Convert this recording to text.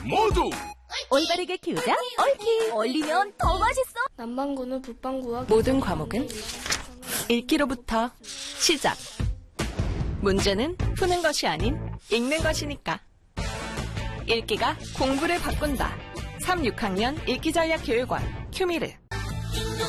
모두 올바르게 키우자 얽히. 얼리면 더 맛있어. 남반구는 북반구와 모든 과목은 읽기로부터 시작. 문제는 푸는 것이 아닌 읽는 것이니까. 읽기가 공부를 바꾼다. 3, 6학년 읽기전략교육원 큐미르.